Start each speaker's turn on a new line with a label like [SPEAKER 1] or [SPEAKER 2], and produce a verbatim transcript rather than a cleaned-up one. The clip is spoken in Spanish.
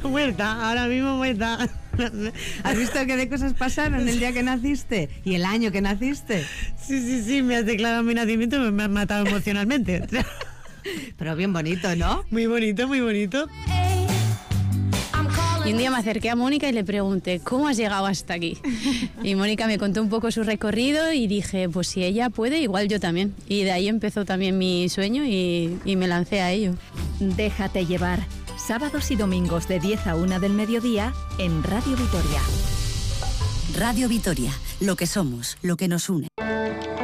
[SPEAKER 1] Muerta, ahora mismo muerta.
[SPEAKER 2] ¿Has visto qué de cosas pasaron el día que naciste y el año que naciste?
[SPEAKER 1] Sí, sí, sí, me has declarado mi nacimiento y me has matado emocionalmente.
[SPEAKER 2] Pero bien bonito, ¿no?
[SPEAKER 1] Muy bonito, muy bonito.
[SPEAKER 3] Y un día me acerqué a Mónica y le pregunté, ¿cómo has llegado hasta aquí? Y Mónica me contó un poco su recorrido y dije, pues si ella puede, igual yo también. Y de ahí empezó también mi sueño y, y me lancé a ello.
[SPEAKER 4] Déjate llevar. Sábados y domingos de diez a una del mediodía en Radio Vitoria.
[SPEAKER 5] Radio Vitoria, lo que somos, lo que nos une.